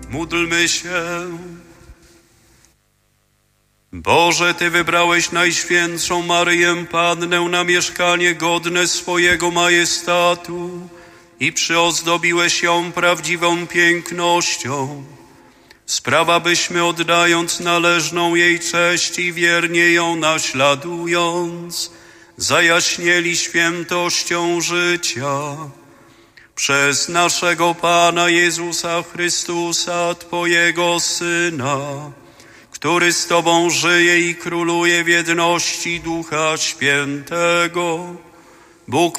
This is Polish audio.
Módlmy się. Boże, Ty wybrałeś Najświętszą Maryję Pannę na mieszkanie godne swojego majestatu i przyozdobiłeś ją prawdziwą pięknością. Sprawa, byśmy oddając należną jej cześć i wiernie ją naśladując, zajaśnieli świętością życia. Przez naszego Pana Jezusa Chrystusa, Twojego Syna, który z Tobą żyje i króluje w jedności Ducha Świętego, Bóg